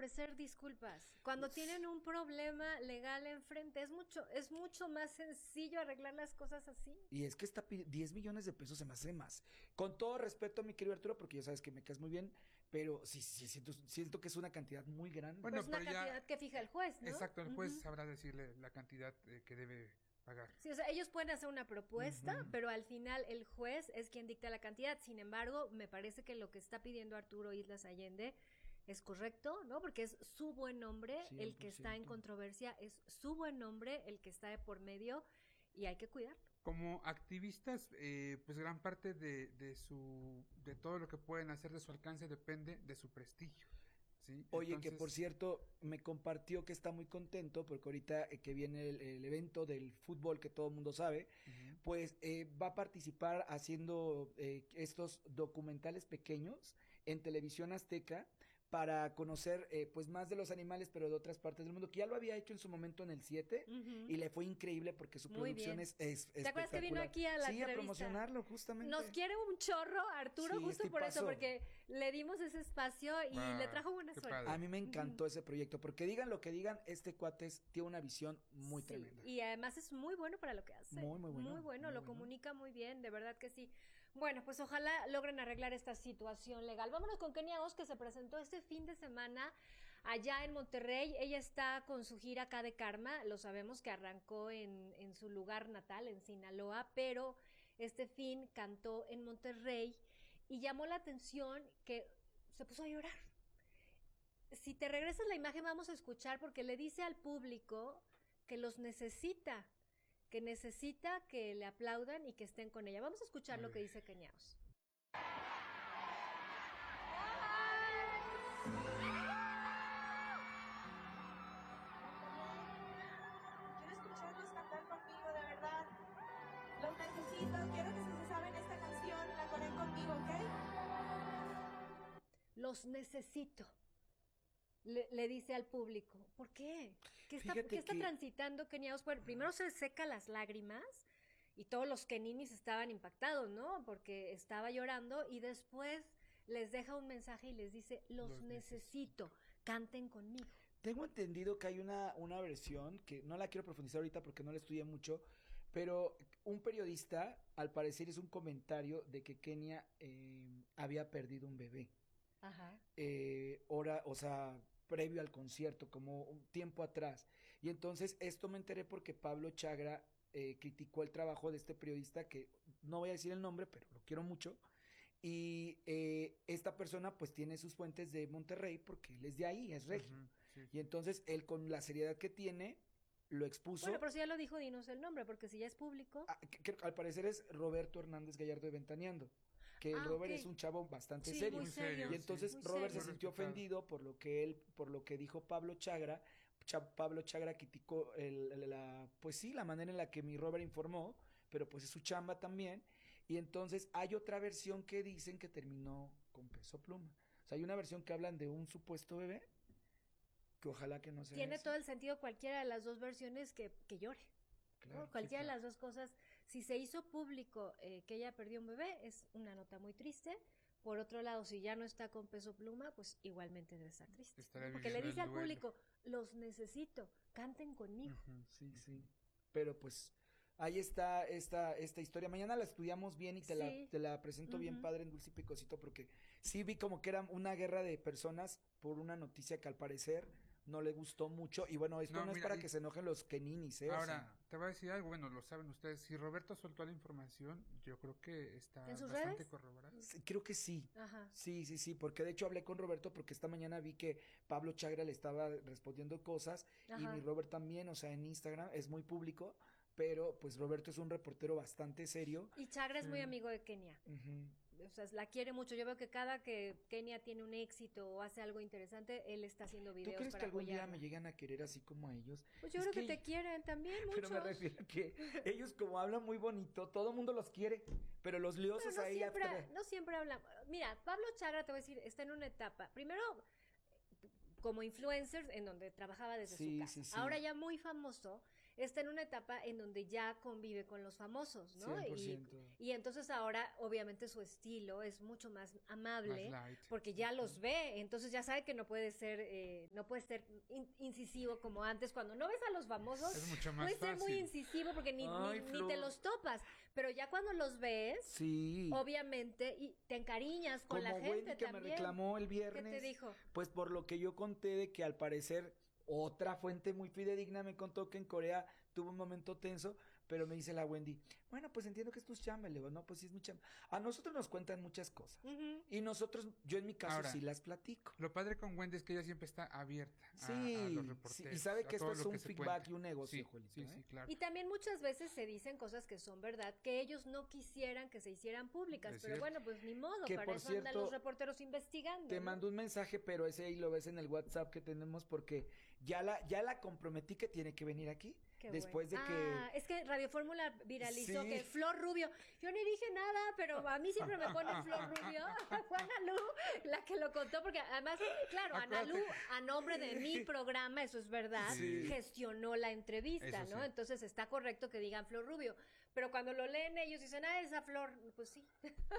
ofrecer disculpas. Cuando tienen un problema legal enfrente, es mucho más sencillo arreglar las cosas así. Y es que 10 millones de pesos se me hace más. Con todo respeto, mi querido Arturo, porque ya sabes que me caes muy bien, pero sí, siento que es una cantidad muy grande. Bueno, Pues una pero cantidad que fija el juez, ¿no? Exacto, el juez sabrá decirle la cantidad que debe pagar. Sí, o sea, ellos pueden hacer una propuesta, pero al final el juez es quien dicta la cantidad. Sin embargo, me parece que lo que está pidiendo Arturo Islas Allende es correcto, ¿no? Porque es su buen nombre el que está en 100%. controversia, es su buen nombre el que está de por medio y hay que cuidarlo. Como activistas, pues gran parte de todo lo que pueden hacer de su alcance depende de su prestigio. ¿Sí? Oye, Entonces, que por cierto, me compartió que está muy contento porque ahorita que viene el evento del fútbol que todo el mundo sabe, pues va a participar haciendo estos documentales pequeños en Televisión Azteca para conocer pues más de los animales, pero de otras partes del mundo, que ya lo había hecho en su momento en el 7 y le fue increíble porque su Muy producción bien. es ¿Te acuerdas que vino aquí a la Sí, a entrevista? promocionarlo justamente. Nos quiere un chorro, Arturo, Sí, justo es por eso, tipazo. porque le dimos ese espacio y le trajo buena qué suerte. padre. A mí me encantó ese proyecto, porque digan lo que digan, este cuate tiene una visión muy Sí, tremenda. y además es muy bueno para lo que hace. Muy bueno. Muy bueno, lo comunica muy bien, de verdad que sí. Bueno, pues ojalá logren arreglar esta situación legal. Vámonos con Kenia Os, que se presentó este fin de semana allá en Monterrey. Ella está con su gira acá de Karma, lo sabemos que arrancó en su lugar natal, en Sinaloa, pero este fin cantó en Monterrey y llamó la atención que se puso a llorar. Si te regresas la imagen vamos a escuchar porque le dice al público que los necesita, que necesita que le aplaudan y que estén con ella. Vamos a escuchar lo que dice Kenia Os. Quiero escucharlos cantar conmigo, de verdad. Los necesito. Quiero que si se saben esta canción, la coren conmigo, ¿ok? Los necesito. Le dice al público. ¿Por qué? ¿Qué está transitando Kenia Os? Bueno, primero se seca las lágrimas y todos los keninis estaban impactados, ¿no? Porque estaba llorando y después les deja un mensaje y les dice, los necesito, canten conmigo. Tengo entendido que hay una versión, que no la quiero profundizar ahorita porque no la estudié mucho, pero un periodista, al parecer, hizo un comentario de que Kenia había perdido un bebé. Ajá. Previo al concierto, como un tiempo atrás. Y entonces esto me enteré porque Pablo Chagra criticó el trabajo de este periodista, que no voy a decir el nombre, pero lo quiero mucho. Y esta persona pues tiene sus fuentes de Monterrey porque él es de ahí, es regio. Sí. Y entonces él, con la seriedad que tiene, lo expuso. Bueno, pero si ya lo dijo, dinos el nombre, porque si ya es público. Al parecer es Roberto Hernández Gallardo de Ventaneando. Que el Robert es un chavo bastante serio. Muy serio. Y entonces Robert se sintió ofendido por lo que dijo Pablo Chagra. Pablo Chagra criticó la manera en la que mi Robert informó, pero pues es su chamba también. Y entonces hay otra versión que dicen que terminó con Peso Pluma. O sea, hay una versión que hablan de un supuesto bebé, que ojalá que no sea Tiene ese. todo el sentido cualquiera de las dos versiones que llore. Claro, ¿no? Cualquiera sí, de las dos cosas. Si se hizo público que ella perdió un bebé, es una nota muy triste. Por otro lado, si ya no está con Peso Pluma, pues igualmente debe estar triste. ¿no? Porque le dice al público, los necesito, canten conmigo. Sí. Pero pues ahí está esta historia. Mañana la estudiamos bien y te la presento bien padre en Dulce y Picosito, porque sí vi como que era una guerra de personas por una noticia que al parecer no le gustó mucho. Y bueno, esto no es para que se enojen los keninis, ¿eh? Ahora, te voy a decir algo, bueno, lo saben ustedes. Si Roberto soltó la información, yo creo que está bastante corroborada. Sí, creo que sí. Ajá. Sí, porque de hecho hablé con Roberto porque esta mañana vi que Pablo Chagra le estaba respondiendo cosas. Ajá. Y mi Robert también, o sea, en Instagram es muy público, pero pues Roberto es un reportero bastante serio. Y Chagra es muy amigo de Kenia. O sea, la quiere mucho. Yo veo que cada que Kenia tiene un éxito o hace algo interesante, él está haciendo videos. ¿Tú crees para que algún apoyarla? día me llegan a querer así como a ellos? Pues yo creo que te quieren también muchos. Pero me refiero a que ellos, como hablan muy bonito, todo el mundo los quiere, pero los liosos no ahí siempre, no siempre hablan. Mira, Pablo Chagra, te voy a decir, está en una etapa. Primero, como influencer, en donde trabajaba desde su casa. Ahora ya muy famoso, está en una etapa en donde ya convive con los famosos, ¿no? 100%. Y entonces ahora, obviamente, su estilo es mucho más amable, Más light. porque ya los ve, entonces ya sabe que no puede ser, incisivo como antes. Cuando no ves a los famosos, Es mucho más puede ser muy fácil. incisivo porque ni Ay, te Flor. los topas, pero ya cuando los ves, Sí. obviamente, y te encariñas con la Como gente Wendy que me también. reclamó el ¿Qué viernes. te dijo? Pues por lo que yo conté de que al parecer otra fuente muy fidedigna me contó que en Corea tuvo un momento tenso, pero me dice la Wendy, bueno, pues entiendo que es tu chamba. Le digo, no, pues sí es mi chamba. A nosotros nos cuentan muchas cosas. Ujú. Y nosotros, yo en mi caso Ahora, sí las platico. Lo padre con Wendy es que ella siempre está abierta a Sí, los sí, reporteros. y sabe a que esto todo es lo un que se feedback cuenta. y un negocio, Sí, Juelito, sí, ¿eh? sí, claro. Y también muchas veces se dicen cosas que son verdad, que ellos no quisieran que se hicieran públicas, Es pero cierto. bueno, pues ni modo, Que, para por eso andan cierto, los reporteros investigando. Te ¿no? mando un mensaje, pero ese ahí lo ves en el WhatsApp que tenemos porque ya la comprometí que tiene que venir aquí. Qué Después bueno. de que... Ah, es que Radio Fórmula viralizó Sí. que Flor Rubio, yo ni dije nada, pero a mí siempre me pone Flor Rubio, fue Analú la que lo contó, porque además, claro, Analú, a nombre de mi programa, eso es verdad, Sí. gestionó la entrevista, Eso ¿no? sí. Entonces está correcto que digan Flor Rubio, pero cuando lo leen ellos dicen, esa Flor, pues sí.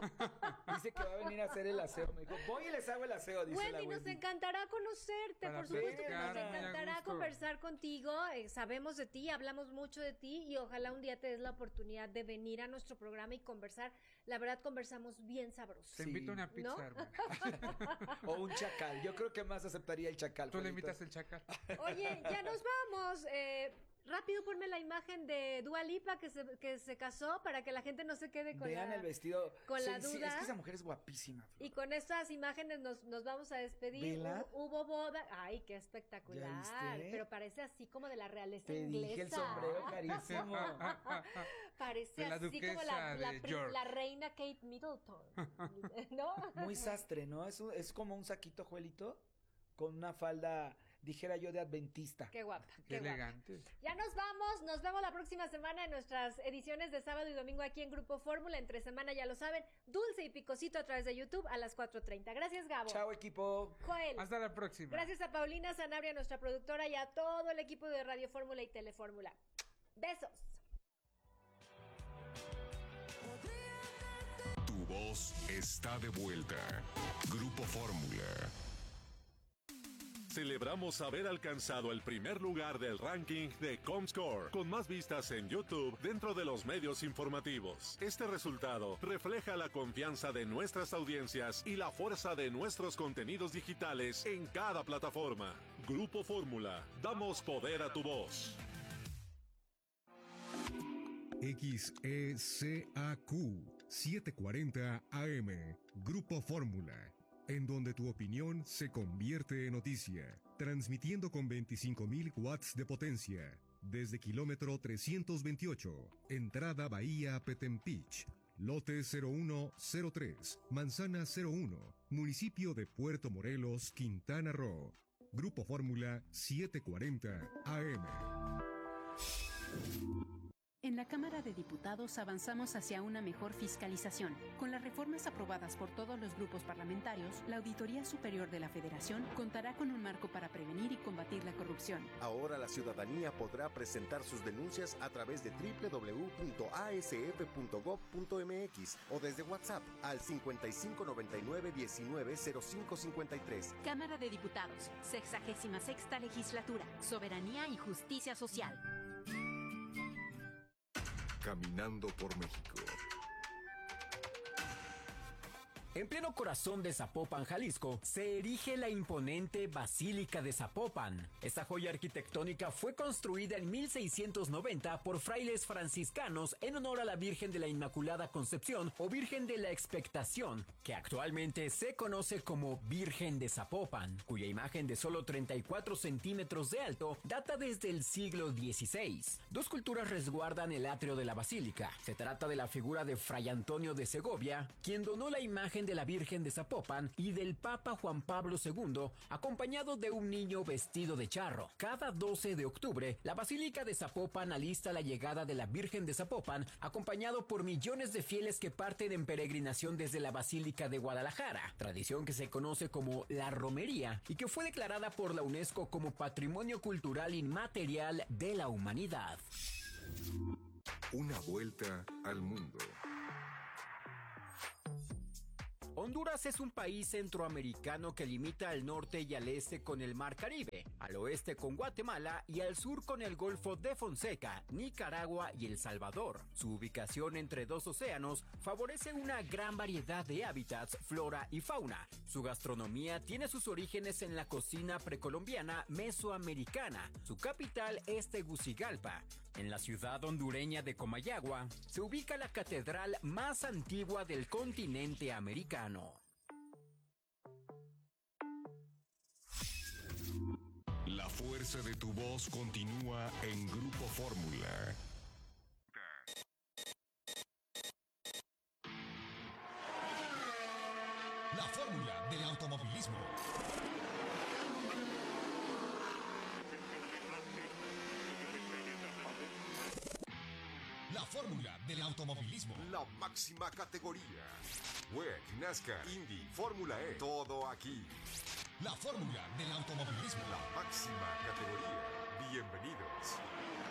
Dice que va a venir a hacer el aseo. Me dijo, voy y les hago el aseo, dice la Wendy, nos Wendy. encantará conocerte, Para por supuesto que nos platicar, muy a encantará gusto. conversar contigo, sabemos de ti, hablamos mucho de ti y ojalá un día te des la oportunidad de venir a nuestro programa y conversar. La verdad conversamos bien sabroso. Te Sí. invito a una pizza, ¿No? hermana. O un chacal. Yo creo que más aceptaría el chacal. Tú le Juelito. invitas el chacal. Oye, ya nos vamos. Rápido ponme la imagen de Dua Lipa que se casó para que la gente no se quede con Vean el vestido. con la Sí, duda. es que esa mujer es guapísima, Flor. Y con estas imágenes nos vamos a despedir. ¿Vela? Hubo boda. Ay, qué espectacular. ¿Ya viste? pero parece así como de la realeza Te inglesa. dije el sombrero carísimo. Parece De la así como duquesa de York. la reina Kate Middleton. ¿No? Muy sastre, ¿no? Es como un saquito, Juelito, con una falda, dijera yo, de adventista. Qué guapa. Qué Qué guapa. elegante. Ya nos vamos. Nos vemos la próxima semana en nuestras ediciones de sábado y domingo aquí en Grupo Fórmula. Entre semana, ya lo saben, dulce y picosito a través de YouTube a las 4:30. Gracias, Gabo. Chao, equipo. Joel. Hasta la próxima. Gracias a Paulina Sanabria, nuestra productora, y a todo el equipo de Radio Fórmula y Telefórmula. Besos. Tu voz está de vuelta. Grupo Fórmula. Celebramos haber alcanzado el primer lugar del ranking de Comscore, con más vistas en YouTube dentro de los medios informativos. Este resultado refleja la confianza de nuestras audiencias y la fuerza de nuestros contenidos digitales en cada plataforma. Grupo Fórmula, damos poder a tu voz. XECAQ 740 AM, Grupo Fórmula, en donde tu opinión se convierte en noticia, transmitiendo con 25.000 watts de potencia, desde kilómetro 328, entrada Bahía Petempich, lote 0103, manzana 01, municipio de Puerto Morelos, Quintana Roo. Grupo Fórmula 740 AM. En la Cámara de Diputados avanzamos hacia una mejor fiscalización. Con las reformas aprobadas por todos los grupos parlamentarios, la Auditoría Superior de la Federación contará con un marco para prevenir y combatir la corrupción. Ahora la ciudadanía podrá presentar sus denuncias a través de www.asf.gov.mx o desde WhatsApp al 5599-190553. Cámara de Diputados, 66ª Legislatura, Soberanía y Justicia Social. Caminando por México. En pleno corazón de Zapopan, Jalisco, se erige la imponente Basílica de Zapopan. Esta joya arquitectónica fue construida en 1690 por frailes franciscanos en honor a la Virgen de la Inmaculada Concepción o Virgen de la Expectación, que actualmente se conoce como Virgen de Zapopan, cuya imagen de solo 34 centímetros de alto data desde el siglo XVI. Dos culturas resguardan el atrio de la basílica. Se trata de la figura de Fray Antonio de Segovia, quien donó la imagen imagen de la Virgen de Zapopan y del Papa Juan Pablo II, acompañado de un niño vestido de charro. Cada 12 de octubre, la Basílica de Zapopan alista la llegada de la Virgen de Zapopan, acompañado por millones de fieles que parten en peregrinación desde la Basílica de Guadalajara, tradición que se conoce como la romería y que fue declarada por la UNESCO como Patrimonio Cultural Inmaterial de la Humanidad. Una vuelta al mundo. Honduras es un país centroamericano que limita al norte y al este con el Mar Caribe, al oeste con Guatemala y al sur con el Golfo de Fonseca, Nicaragua y El Salvador. Su ubicación entre dos océanos favorece una gran variedad de hábitats, flora y fauna. Su gastronomía tiene sus orígenes en la cocina precolombiana mesoamericana. Su capital es Tegucigalpa. En la ciudad hondureña de Comayagua se ubica la catedral más antigua del continente americano. La fuerza de tu voz continúa en Grupo Fórmula. La fórmula del automovilismo. La fórmula del automovilismo. La máxima categoría. WEC, NASCAR, Indy, Fórmula E. Todo aquí. La fórmula del automovilismo. La máxima categoría. Bienvenidos.